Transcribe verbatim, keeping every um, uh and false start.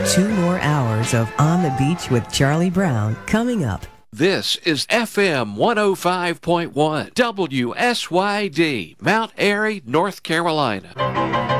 Two more hours of On the Beach with Charlie Brown coming up. This is F M one oh five point one W S Y D, Mount Airy, North Carolina.